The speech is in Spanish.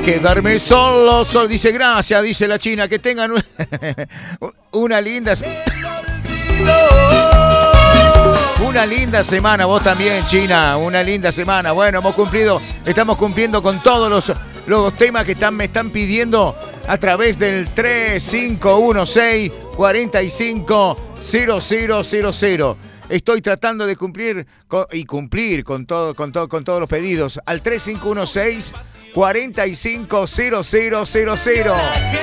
quedarme solo, solo. Dice gracias, dice la China, que tengan una linda semana, vos también, China, una linda semana. Bueno, estamos cumpliendo con todos los temas que me están pidiendo a través del 3516-450000. Estoy tratando de cumplir con todos los pedidos al 3516-450000.